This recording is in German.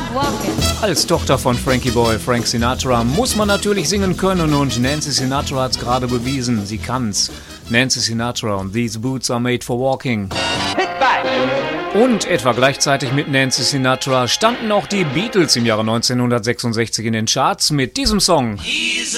Als Tochter von Frankie Boy, Frank Sinatra, muss man natürlich singen können und Nancy Sinatra hat's gerade bewiesen, sie kann's. Nancy Sinatra und These Boots are made for walking. Und etwa gleichzeitig mit Nancy Sinatra standen auch die Beatles im Jahre 1966 in den Charts mit diesem Song.